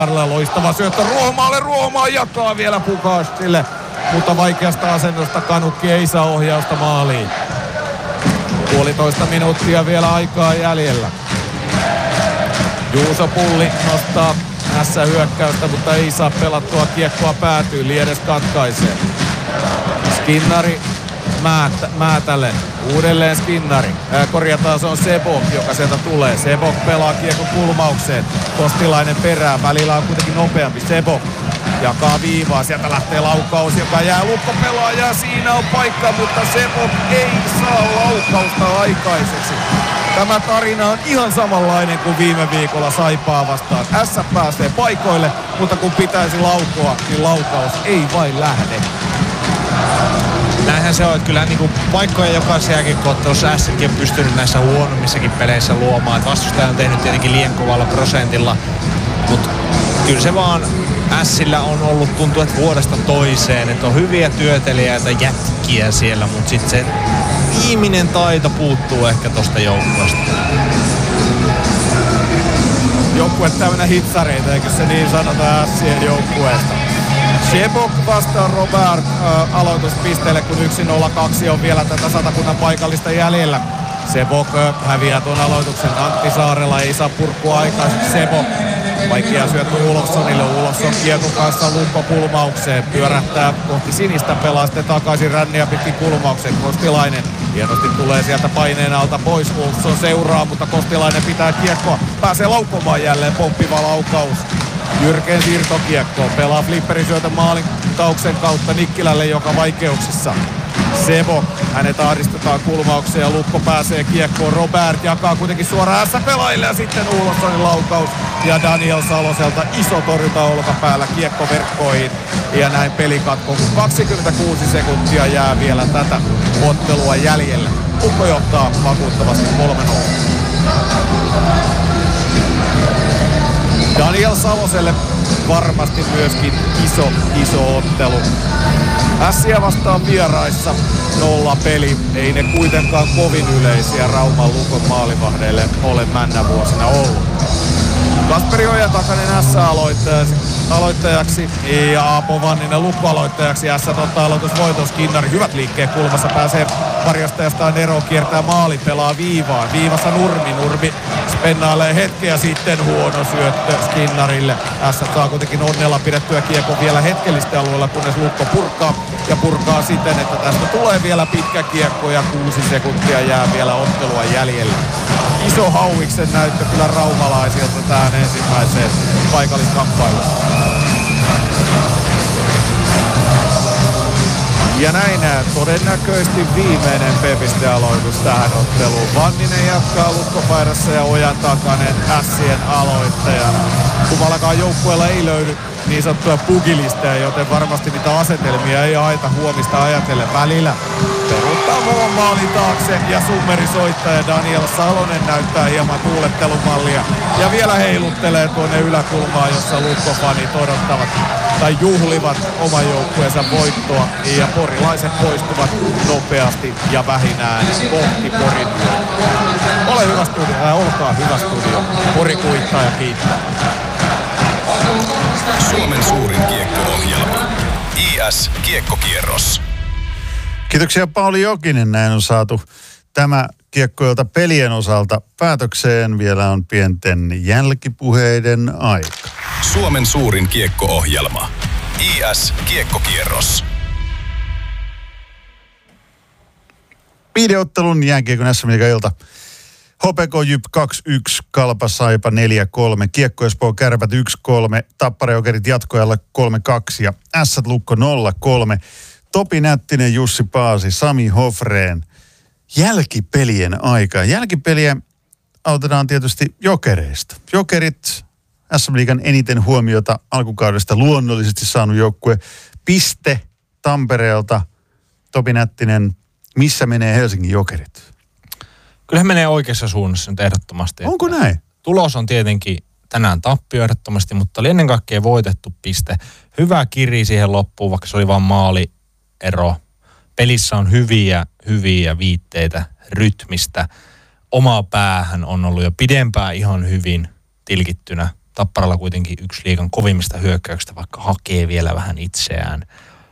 Loistava syöttö Ruohomaalle. Ruohomaa jakaa vielä Pukastille, mutta vaikeasta asennosta Kanukki ei saa ohjausta maaliin. 1,5 minuuttia vielä aikaa jäljellä. Juuso Pulli nostaa hyökkäystä, mutta ei saa pelattua kiekkoa päätyyn. Liedes katkaisee. Skinnari Määtälle. Uudelleen Skinnari. Korjataan, se on Sebok, joka sieltä tulee. Sebok pelaa kiekon kulmaukseen. Kostilainen perään. Välillä on kuitenkin nopeampi. Sebok jakaa viivaa. Sieltä lähtee laukaus, joka jää lukkopelaaja. Siinä on paikka, mutta Sebok ei saa laukausta aikaiseksi. Tämä tarina on ihan samanlainen kuin viime viikolla Saipaa vastaan. S pääsee paikoille, mutta kun pitäisi laukoa, niin laukaus ei vain lähde. Näinhän se on, että kyllä niin paikkoja jokaisen jääkiekko-ottelussa S:kin on pystynyt näissä huonommissakin peleissä luomaan. Että vastustaja on tehnyt tietenkin liian kovalla prosentilla, mutta kyllä se vaan S:llä on ollut, tuntuu, että vuodesta toiseen, että on hyviä työtelijäitä jätkiä siellä, mutta sitten se viimeinen taito puuttuu ehkä tosta joukkueesta. Joukkue täynnä hitsareita, eikö se niin sanota Sien joukkueesta? Sebok vastaan Robert aloituspisteelle, kun 1-0-2 on vielä tätä Satakunnan paikallista jäljellä. Sebok häviää tuon aloituksen. Antti Saarela ei saa purkua aikaiseksi. Sebok vaikea syöttö Ulofssonille. Ulofsson kiekon kanssa lukkokulmaukseen. Pyörähtää kohti sinistä, pelaa sitten takaisin ränniä pitkin kulmaukseen. Kostilainen hienosti tulee sieltä paineen alta pois. Ulofsson seuraa, mutta Kostilainen pitää kiekkoa. Pääsee laukkomaan jälleen, pomppiva laukaus. Jyrkeen siirtokiekko. Pelaa flipperisyötön maalin tauksen kautta Nikkilälle, joka vaikeuksissa. Sebok, hänet ahdistetaan kulmaukseen ja Lukko pääsee kiekkoon. Robert jakaa kuitenkin suoraan S-pelaajille ja sitten Ulofssonin laukaus. Ja Daniel Saloselta iso torjunta olkapäällä kiekko verkkoihin. Ja näin pelikatko. 26 sekuntia jää vielä tätä ottelua jäljellä. Lukko johtaa vakuuttavasti 3-0. Daniel Saloselle varmasti myöskin iso ottelu. Ässiä vastaan vieraissa 0 peli. Ei ne kuitenkaan kovin yleisiä Rauman Lukon maalivahdeille ole männävuosina ollut. Kasperi Ojatakainen S-aloittajaksi ja Aapo Vanninen Lukko-aloittajaksi. S ottaa aloitusvoiton. Skinnari hyvät liikkeet kulmassa, pääsee varjostajastaan eroon, kiertää maali, pelaa viivaan. Viivassa Nurmi spennailee hetkeä sitten huono syöttö Skinnarille. S saa kuitenkin onnella pidettyä kiekon vielä hetkellistä alueella, kunnes Lukko purkaa siten, että tästä tulee vielä pitkä kiekko ja 6 sekuntia jää vielä ottelua jäljellä. Iso hauiksen näyttö kyllä raumalaisilta tähän ensimmäiseen paikalliskamppailuun. Ja näin todennäköisesti viimeinen P-pistealoitus tähän otteluun. Vanninen jatkaa Lukkopaidassa ja Ojantakainen Ässien aloittajana. Kummallakaan joukkueella ei löydy niin sanottuja pugilisteja, joten varmasti niitä asetelmia ei haeta huomista ajatellen välillä. Peruttaa muun maalin taakse ja summerisoittaja Daniel Salonen näyttää hieman tuulettelumallia. Ja vielä heiluttelee tuonne yläkulmaan, jossa Lukko-fanit odottavat tai juhlivat oman joukkueensa voittoa. Ja porilaiset poistuvat nopeasti ja vähinään kohti Porin. Olkaa hyvä studio. Pori kuittaa ja kiittää. Suomen suurin kiekko-ohjelma. IS Kiekkokierros. Kiitoksia Pauli Jokinen. Näin on saatu tämä kiekkoilta pelien osalta päätökseen. Vielä on pienten jälkipuheiden aika. Suomen suurin kiekko-ohjelma. IS Kiekkokierros. Viideottelun jääkiekon SM-liigan-ilta. HPK Jyp 2-1, Kalpa Saipa 4-3, Kiekko Espoo Kärpät 1-3, Tappara Jokerit jatkoajalla 3-2 ja Ässät Lukko 0-3. Topi Nättinen, Jussi Paasi, Sami Hofreen. Jälkipelien aika. Jälkipeliä aloitetaan tietysti Jokereista. Jokerit, SM-liigan eniten huomiota alkukaudesta luonnollisesti saanut joukkue. Piste Tampereelta. Topi Nättinen, missä menee Helsingin Jokerit? Kyllä menee oikeassa suunnassa nyt ehdottomasti. Onko näin? Tulos on tietenkin tänään tappio ehdottomasti, mutta oli ennen kaikkea voitettu piste. Hyvä kiri siihen loppuun, vaikka se oli vain maaliero. Pelissä on hyviä viitteitä rytmistä. Oma päähän on ollut jo pidempään ihan hyvin tilkittynä. Tapparalla kuitenkin yksi liigan kovimmista hyökkäyksistä, vaikka hakee vielä vähän itseään.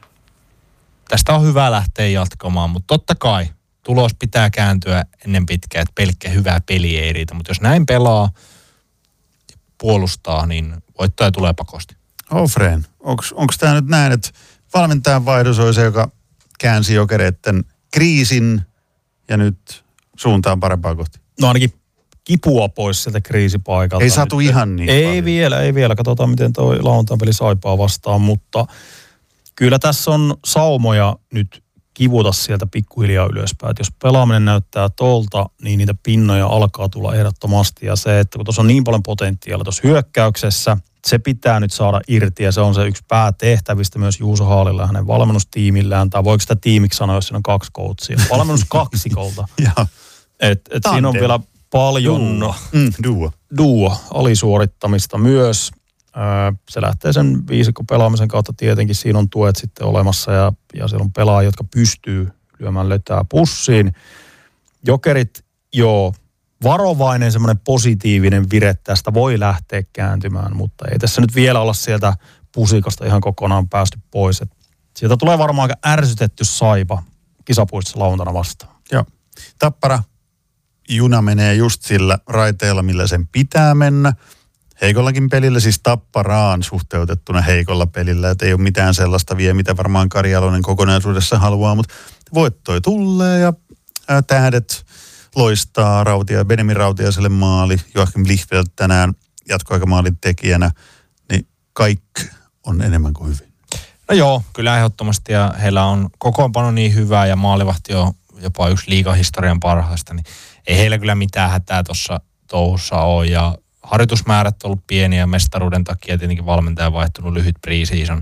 Tästä on hyvä lähteä jatkamaan, mutta totta kai tulos pitää kääntyä ennen pitkään, että pelkkä hyvä peli ei riitä. Mutta jos näin pelaa ja puolustaa, niin voittaja tulee pakosti. Ofreen, onko tämä nyt näin, että valmentajan vaihdos oli se, joka käänsi Jokereiden kriisin ja nyt suuntaan parempaa kohti? No ainakin kipua pois sieltä kriisipaikalta. Ei saatu nyt ihan niin ei vielä. Katsotaan, miten toi lauantain peli Saipaa vastaan, mutta kyllä tässä on saumoja nyt kivuta sieltä pikkuhiljaa ylöspäin. Et jos pelaaminen näyttää tolta, niin niitä pinnoja alkaa tulla ehdottomasti. Ja se, että kun tuossa on niin paljon potentiaalia tuossa hyökkäyksessä, se pitää nyt saada irti ja se on se yksi päätehtävistä myös Juuso Haalilla ja hänen valmennustiimillään. Tai voiko sitä tiimiksi sanoa, jos siinä on 2 coachia? Valmennuskaksikolta. Et siinä on vielä paljon duo alisuorittamista myös. Se lähtee sen viisikko pelaamisen kautta tietenkin. Siinä on tuet sitten olemassa ja siellä on pelaajia, jotka pystyy lyömään lötää pussiin. Jokerit, varovainen semmoinen positiivinen vire tästä voi lähteä kääntymään, mutta ei tässä nyt vielä olla sieltä pusikasta ihan kokonaan päästy pois. Et sieltä tulee varmaan aika ärsytetty Saipa kisapuistossa lauantaina vastaan. Joo. Tappara juna menee just sillä raiteella, millä sen pitää mennä. Heikollakin pelillä, siis Tapparaan suhteutettuna heikolla pelillä, että ei ole mitään sellaista vielä, mitä varmaan Kari Jalonen kokonaisuudessa haluaa, mutta voittoi tulee ja tähdet loistaa Benjamin Rautiaiselle maali, Joachim Lichfeldt tänään jatkoaikamaalin tekijänä, niin kaikki on enemmän kuin hyvin. No joo, kyllä ehdottomasti ja heillä on kokoonpano niin hyvää ja maalivahti on jopa yksi liigahistorian parhaista, niin ei heillä kyllä mitään hätää tuossa touhussa ole ja harjoitusmäärät on ollut pieniä ja mestaruuden takia tietenkin valmentaja vaihtunut lyhyt pre-season.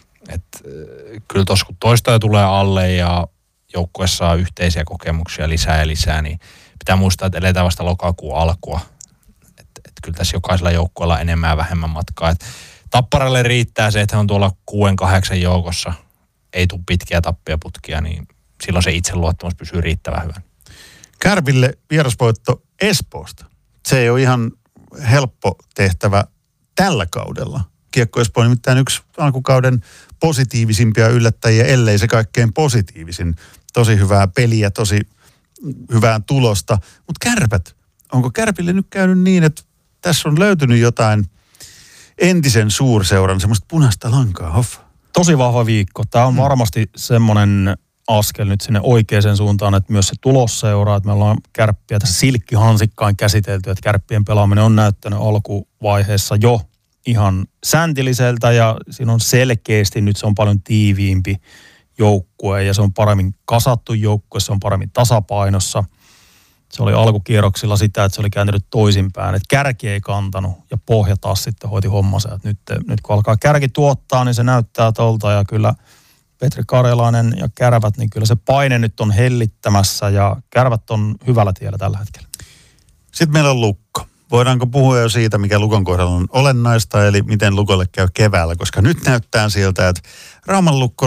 Kyllä tuossa kun toistoja tulee alle ja joukkue saa yhteisiä kokemuksia lisää, niin pitää muistaa, että eletään vasta lokakuun alkua. Kyllä tässä jokaisella joukkueella enemmän ja vähemmän matkaa. Tapparalle riittää se, että he on tuolla 6-8 joukossa. Ei tule pitkiä tappiaputkia, niin silloin se itseluottamus pysyy riittävän hyvän. Kärpille vierasvoitto Espoosta. Se ei ole ihan helppo tehtävä tällä kaudella. Kiekko Espoo on nimittäin yksi alkukauden positiivisimpia yllättäjiä, ellei se kaikkein positiivisin. Tosi hyvää peliä, tosi hyvää tulosta. Mutta Kärpät, onko Kärpille nyt käynyt niin, että tässä on löytynyt jotain entisen suurseuran, semmoista punaista lankaa, hoffa? Tosi vahva viikko. Tämä on varmasti semmoinen askel nyt sinne oikeaan suuntaan, että myös se tulos seuraa, että me ollaan Kärppiä tässä silkkihansikkain käsitelty, että Kärppien pelaaminen on näyttänyt alkuvaiheessa jo ihan säntilliseltä ja siinä on selkeästi nyt se on paljon tiiviimpi joukkue ja se on paremmin kasattu joukkue, se on paremmin tasapainossa. Se oli alkukierroksilla sitä, että se oli kääntynyt toisinpäin, että kärki ei kantanut ja pohja taas sitten hoiti hommansa. Nyt kun alkaa kärki tuottaa, niin se näyttää tolta ja kyllä Petri Karjalainen ja Kärvät, niin kyllä se paine nyt on hellittämässä ja Kärvät on hyvällä tiellä tällä hetkellä. Sitten meillä on Lukko. Voidaanko puhua jo siitä, mikä Lukon kohdalla on olennaista, eli miten Lukolle käy keväällä, koska nyt näyttää siltä, että Rauman Lukko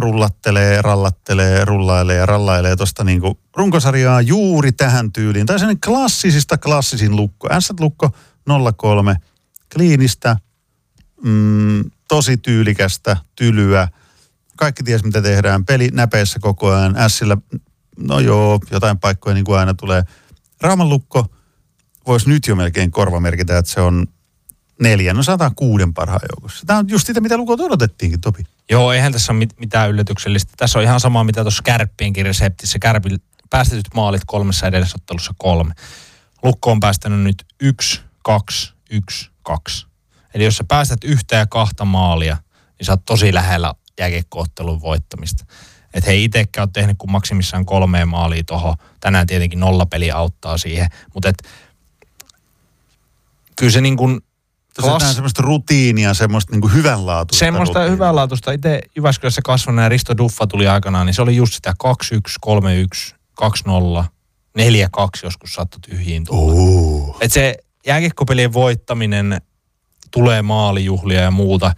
rallailee tuosta niinku runkosarjaa juuri tähän tyyliin. Tai sellainen klassisin Lukko. S-Lukko 0-3, kliinistä, tosi tyylikästä, tylyä. Kaikki ties mitä tehdään, peli näpeissä koko ajan, Sillä, no joo, jotain paikkoja niin kuin aina tulee. Rauman Lukko voisi nyt jo melkein korvamerkitä, että se on 406 parhaan joukossa. Tämä on just sitä, mitä Lukot odotettiinkin, Topi. Joo, eihän tässä ole mitään yllätyksellistä. Tässä on ihan sama, mitä tuossa Kärppienkin reseptissä. Kärpillä päästetyt maalit 3 edellisottelussa 3. Lukko on päästänyt nyt 1, 2, 1, 2. Eli jos sä päästät 1 ja 2 maalia, niin sä oot tosi lähellä jääkiekko-ottelun voittamista. Että he itsekään on tehnyt kuin maksimissaan 3 maalia tuohon. Tänään tietenkin 0 peli auttaa siihen. Mutta kyllä se niin kuin Se on semmoista rutiinia, semmoista niin kuin hyvänlaatuista. Semmoista hyvänlaatuista. Itse Jyväskylässä kasvanut ja Risto Duffa tuli aikanaan, niin se oli just sitä 2-1, 3-1, 2-0, 4-2 joskus saattoi tyhjiin tulla. Että se jääkiekkopelien voittaminen tulee maalijuhlia ja muuta.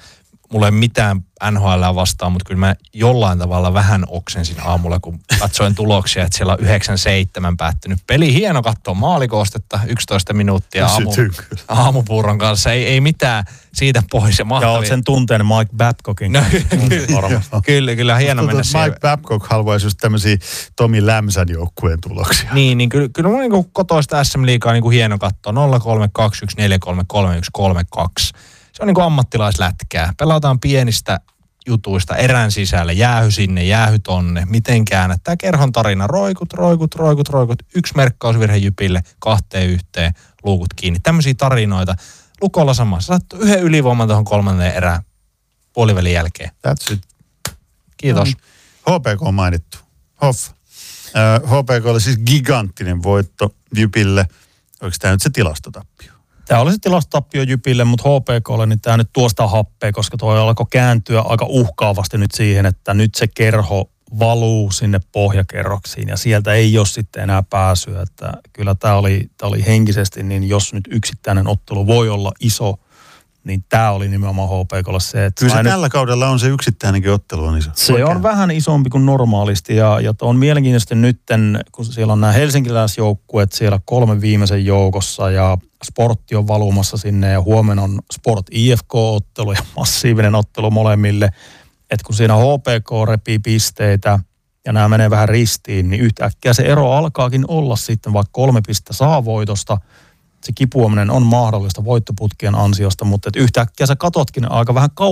mulla ei mitään NHL:ää vastaan, mutta kyllä mä jollain tavalla vähän oksensin aamulla, kun katsoin tuloksia, että siellä on 9-7 päättynyt peli. Hieno katsoa maalikoostetta, 11 minuuttia aamupuuron kanssa. Ei mitään siitä pois. Ja olet sen tunteen Mike Babcockin. No, kyllä hieno mennä siellä. Mike Babcock haluaisi just tämmöisiä Tomi Lämsän joukkueen tuloksia. Niin kyllä mun niin kotoista SM-liigaa niin hieno katsoa. 0-3-2-1-4-3-3-1-3-2. Se on niin kuin ammattilaislätkää. Pelataan pienistä jutuista erän sisällä. Jäähy sinne, jäähy tonne. Miten käännät? Tämä kerhon tarina. Roikut. Yksi merkkausvirhe Jypille, 2-1, luukut kiinni. Tämmöisiä tarinoita. Lukolla samassa. Saat yhden ylivoiman tuohon 3. erään puolivälin jälkeen. That's it. Kiitos. HPK on mainittu. HPK oli siis giganttinen voitto Jypille. Oliko tämä nyt se tilastotappio? Tämä oli se tilastotappio Jypille, mutta HPKlle niin tämä nyt tuosta happea, koska tuo alkoi kääntyä aika uhkaavasti nyt siihen, että nyt se kerho valuu sinne pohjakerroksiin ja sieltä ei ole sitten enää pääsyä. Että kyllä tämä oli henkisesti, niin jos nyt yksittäinen ottelu voi olla iso, niin tämä oli nimenomaan HPKlle se, että... Kyllä se tällä kaudella on se yksittäinenkin ottelu on iso. Se on vähän isompi kuin normaalisti ja on mielenkiintoisesti nytten, kun siellä on nämä helsinkiläisjoukkueet siellä 3 viimeisen joukossa ja Sportti on valumassa sinne ja huomenna on Sport IFK-ottelu ja massiivinen ottelu molemmille. Että kun siinä HPK repii pisteitä ja nämä menee vähän ristiin, niin yhtäkkiä se ero alkaakin olla sitten, vaikka 3 pistettä saa voitosta. Se kipuaminen on mahdollista voittoputkien ansiosta, mutta yhtäkkiä sä katotkin aika vähän